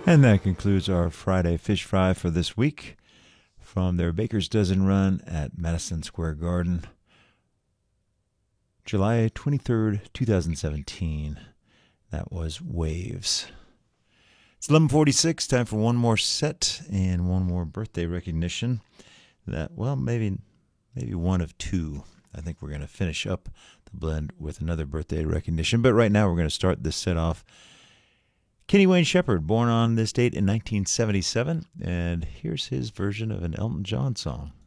And that concludes our Friday Fish Fry for this week from their Baker's Dozen run at Madison Square Garden, July 23rd, 2017. That was Waves. It's 11:46, time for one more set and one more birthday recognition. Maybe one of two. I think we're going to finish up the blend with another birthday recognition. But right now we're going to start this set off. Kenny Wayne Shepherd, born on this date in 1977, and here's his version of an Elton John song.